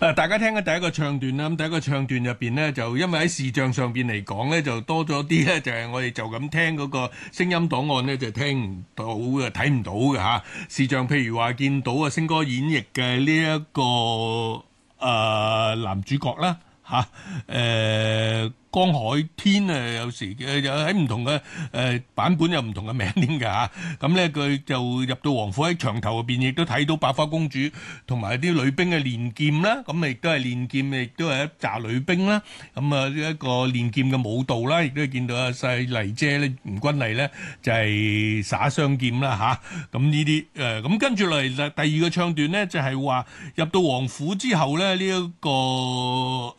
大家聽緊第一個唱段啦，咁第一個唱段入邊咧，就因為喺視像上邊嚟講咧，就多咗啲咧，就係我哋就咁聽嗰個聲音檔案咧，就聽唔到嘅，睇唔到嘅嚇。視像譬如話見到啊，星哥演繹嘅呢一個男主角啦嚇，江海天啊，有時有喺唔同嘅版本有唔同嘅名添㗎嚇。咁咧佢就入到王府喺牆頭入邊，亦都睇到百花公主同埋啲女兵嘅練劍啦。咁亦都係練劍，亦都係一紮女兵啦。咁啊一個練劍嘅舞蹈啦，亦都係見到阿細麗姐咧，吳君麗咧就係耍雙劍啦嚇。咁呢啲咁跟住落嚟第二個唱段咧，就係話入到王府之後咧，呢一個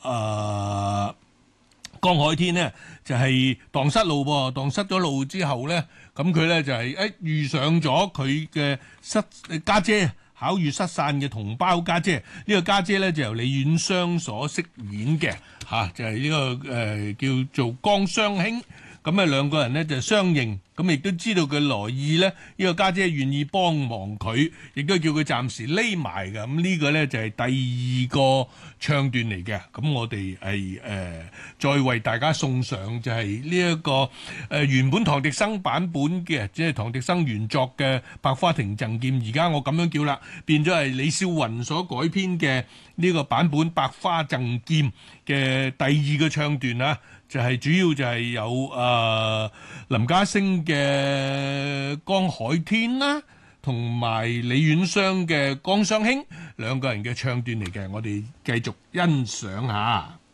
江海天呢就係蕩失路喎，蕩失咗路之後咧，咁佢咧就係遇上咗佢嘅家姐，巧遇失散嘅同胞家姐。呢個家姐咧就由李婉湘所飾演嘅嚇，就係呢個叫做江雙卿。咁啊兩個人咧就相認，咁亦都知道佢來意咧，呢個家姐願意幫忙佢，亦都叫佢暫時匿埋嘅。咁呢個咧就係第二個唱段嚟嘅。咁我哋係再為大家送上就係呢一個原本唐滌生版本嘅，即係唐滌生原作嘅《百花亭贈劍》，而家我咁樣叫啦，變咗係李少雲所改編嘅呢個版本《百花贈劍》嘅第二個唱段啊。就係主要就係有林家聲嘅江海天啦，同埋李婉湘嘅江雙卿兩個人嘅唱段嚟嘅，我哋繼續欣賞下。